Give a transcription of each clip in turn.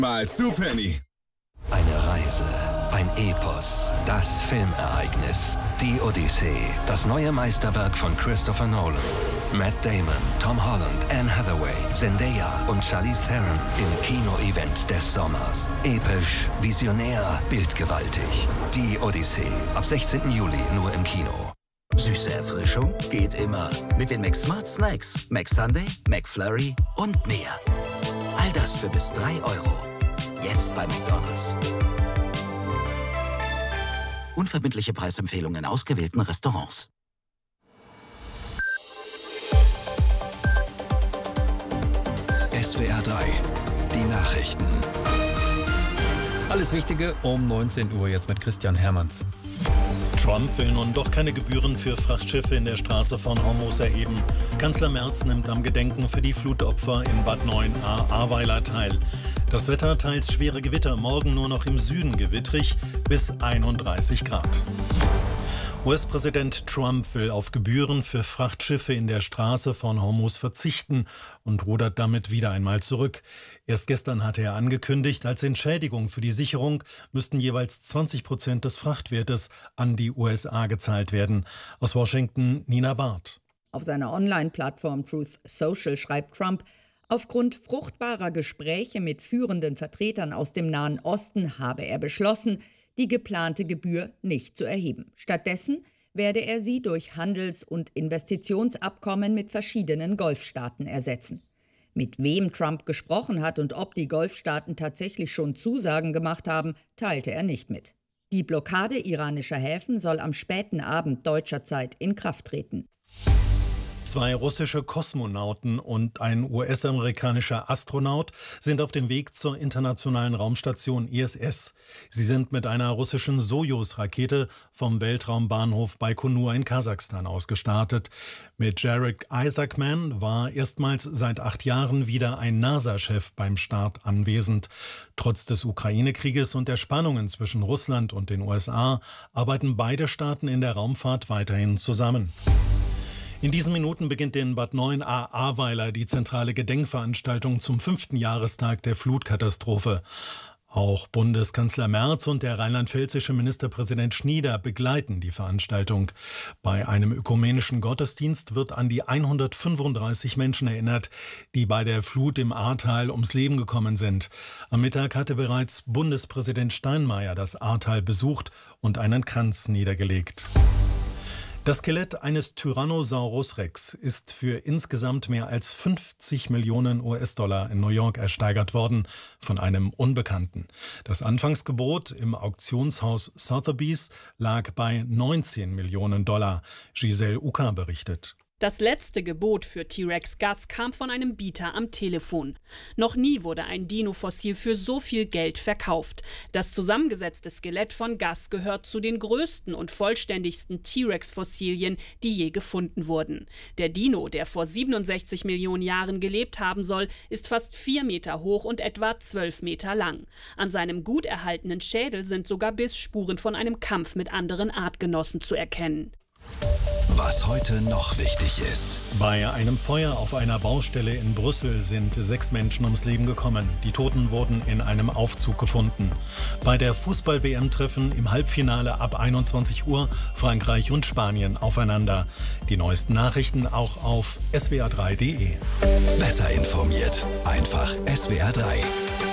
Mal zu Penny. Eine Reise, ein Epos, das Filmereignis, die Odyssee, das neue Meisterwerk von Christopher Nolan. Matt Damon, Tom Holland, Anne Hathaway, Zendaya und Charlize Theron im Kino-Event des Sommers. Episch, visionär, bildgewaltig. Die Odyssee, ab 16. Juli nur im Kino. Süße Erfrischung geht immer mit den McSmart Snacks, McSunday, McFlurry und mehr. All das für bis 3 €. Jetzt bei McDonald's. Unverbindliche Preisempfehlungen in ausgewählten Restaurants. SWR 3, die Nachrichten. Alles Wichtige um 19 Uhr jetzt mit Christian Hermanns. Trump will nun doch keine Gebühren für Frachtschiffe in der Straße von Hormuz erheben. Kanzler Merz nimmt am Gedenken für die Flutopfer in Bad 9a Ahrweiler teil. Das Wetter teils schwere Gewitter, morgen nur noch im Süden gewittrig bis 31 Grad. US-Präsident Trump will auf Gebühren für Frachtschiffe in der Straße von Hormuz verzichten und rudert damit wieder einmal zurück. Erst gestern hatte er angekündigt, als Entschädigung für die Sicherung müssten jeweils 20% des Frachtwertes an die USA gezahlt werden. Aus Washington Nina Barth. Auf seiner Online-Plattform Truth Social schreibt Trump, aufgrund fruchtbarer Gespräche mit führenden Vertretern aus dem Nahen Osten habe er beschlossen, die geplante Gebühr nicht zu erheben. Stattdessen werde er sie durch Handels- und Investitionsabkommen mit verschiedenen Golfstaaten ersetzen. Mit wem Trump gesprochen hat und ob die Golfstaaten tatsächlich schon Zusagen gemacht haben, teilte er nicht mit. Die Blockade iranischer Häfen soll am späten Abend deutscher Zeit in Kraft treten. 2 russische Kosmonauten und ein US-amerikanischer Astronaut sind auf dem Weg zur internationalen Raumstation ISS. Sie sind mit einer russischen Sojus-Rakete vom Weltraumbahnhof Baikonur in Kasachstan ausgestartet. Mit Jarek Isaacman war erstmals seit 8 Jahren wieder ein NASA-Chef beim Start anwesend. Trotz des Ukraine-Krieges und der Spannungen zwischen Russland und den USA arbeiten beide Staaten in der Raumfahrt weiterhin zusammen. In diesen Minuten beginnt in Bad 9a Ahrweiler die zentrale Gedenkveranstaltung zum 5. Jahrestag der Flutkatastrophe. Auch Bundeskanzler Merz und der rheinland-pfälzische Ministerpräsident Schnieder begleiten die Veranstaltung. Bei einem ökumenischen Gottesdienst wird an die 135 Menschen erinnert, die bei der Flut im Ahrtal ums Leben gekommen sind. Am Mittag hatte bereits Bundespräsident Steinmeier das Ahrtal besucht und einen Kranz niedergelegt. Das Skelett eines Tyrannosaurus Rex ist für insgesamt mehr als 50 Millionen US-Dollar in New York ersteigert worden von einem Unbekannten. Das Anfangsgebot im Auktionshaus Sotheby's lag bei 19 Millionen Dollar. Giselle Uka berichtet. Das letzte Gebot für T-Rex Gus kam von einem Bieter am Telefon. Noch nie wurde ein Dino-Fossil für so viel Geld verkauft. Das zusammengesetzte Skelett von Gus gehört zu den größten und vollständigsten T-Rex-Fossilien, die je gefunden wurden. Der Dino, der vor 67 Millionen Jahren gelebt haben soll, ist fast 4 Meter hoch und etwa 12 Meter lang. An seinem gut erhaltenen Schädel sind sogar Bissspuren von einem Kampf mit anderen Artgenossen zu erkennen. Was heute noch wichtig ist. Bei einem Feuer auf einer Baustelle in Brüssel sind 6 Menschen ums Leben gekommen. Die Toten wurden in einem Aufzug gefunden. Bei der Fußball-WM-Treffen im Halbfinale ab 21 Uhr Frankreich und Spanien aufeinander. Die neuesten Nachrichten auch auf swr3.de. Besser informiert. Einfach SWR 3.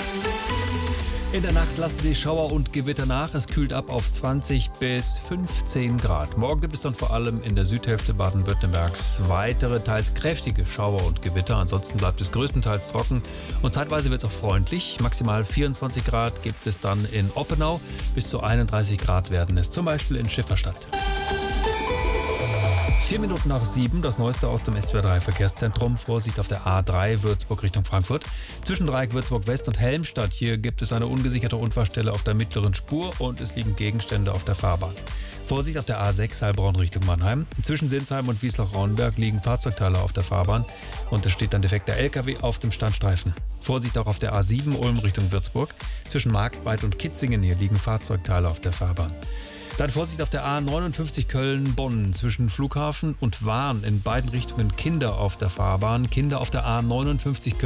In der Nacht lassen die Schauer und Gewitter nach. Es kühlt ab auf 20 bis 15 Grad. Morgen gibt es dann vor allem in der Südhälfte Baden-Württembergs weitere, teils kräftige Schauer und Gewitter. Ansonsten bleibt es größtenteils trocken und zeitweise wird es auch freundlich. Maximal 24 Grad gibt es dann in Oppenau. Bis zu 31 Grad werden es zum Beispiel in Schifferstadt. 4 Minuten nach 7, das Neueste aus dem SWR3 Verkehrszentrum. Vorsicht auf der A3 Würzburg Richtung Frankfurt. Zwischen Dreieck Würzburg West und Helmstadt. Hier gibt es eine ungesicherte Unfallstelle auf der mittleren Spur und es liegen Gegenstände auf der Fahrbahn. Vorsicht auf der A6 Heilbronn Richtung Mannheim. Zwischen Sinsheim und Wiesloch-Rauenberg liegen Fahrzeugteile auf der Fahrbahn und es steht ein defekter LKW auf dem Standstreifen. Vorsicht auch auf der A7 Ulm Richtung Würzburg. Zwischen Marktweid und Kitzingen hier liegen Fahrzeugteile auf der Fahrbahn. Dann Vorsicht auf der A59 Köln-Bonn zwischen Flughafen und Wahn in beiden Richtungen Kinder auf der Fahrbahn. Kinder auf der A59 Köln